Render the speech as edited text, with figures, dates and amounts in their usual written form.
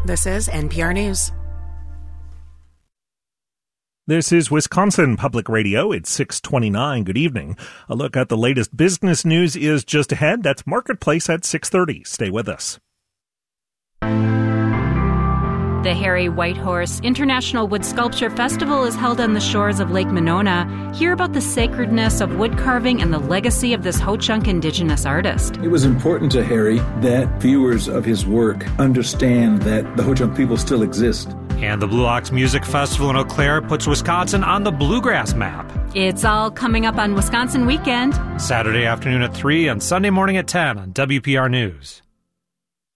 This is NPR News. This is Wisconsin Public Radio. It's 6:29. Good evening. A look at the latest business news is just ahead. That's Marketplace at 6:30. Stay with us. The Harry Whitehorse International Wood Sculpture Festival is held on the shores of Lake Monona. Hear about the sacredness of wood carving and the legacy of this Ho-Chunk Indigenous artist. It was important to Harry that viewers of his work understand that the Ho-Chunk people still exist. And the Blue Ox Music Festival in Eau Claire puts Wisconsin on the bluegrass map. It's all coming up on Wisconsin Weekend. Saturday afternoon at 3 and Sunday morning at 10 on WPR News.